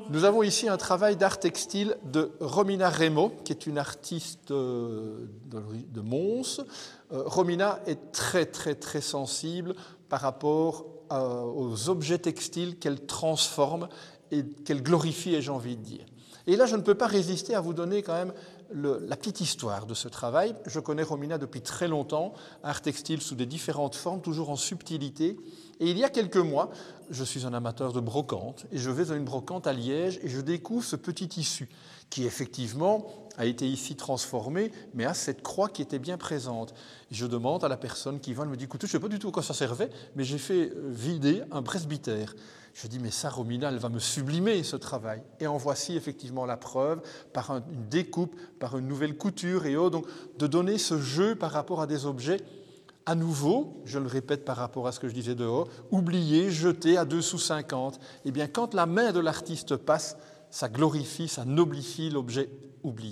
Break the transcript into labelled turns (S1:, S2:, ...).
S1: Nous avons ici un travail d'art textile de Romina Remo, qui est une artiste de Mons. Romina est très sensible par rapport aux objets textiles qu'elle transforme et qu'elle glorifie, ai-je envie de dire. Et là, je ne peux pas résister à vous donner quand même la petite histoire de ce travail. Je connais Romina depuis très longtemps, art textile sous des différentes formes, toujours en subtilité. Et il y a quelques mois, je suis un amateur de brocante et je vais à une brocante à Liège et je découvre ce petit tissu qui effectivement a été ici transformé, mais a cette croix qui était bien présente. Et je demande à la personne qui vend, elle me dit, écoute, je ne sais pas du tout à quoi ça servait, mais j'ai fait vider un presbytère. Je dis, mais ça, Romina, elle va me sublimer ce travail. Et en voici effectivement la preuve, par une découpe, par une nouvelle couture et autres, donc de donner ce jeu par rapport à des objets. À nouveau, je le répète par rapport à ce que je disais dehors, oublié, jeté à 2 sous 50. Eh bien, quand la main de l'artiste passe, ça glorifie, ça noblifie l'objet oublié.